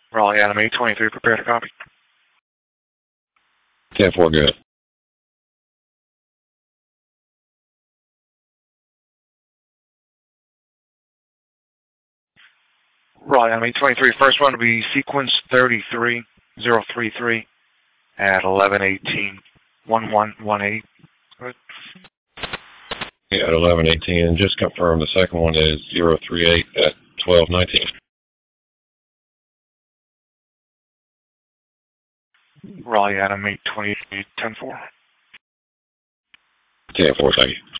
Raleigh Adam 823, prepare to copy. 10-4, good. Raleigh Adam 823, first one will be sequence 33033 at 11:18, 1118. Yeah, at 11:18, and just confirm the second one is 038 at 12:19. Raleigh Adam 828, 10-4. 10-4, thank you.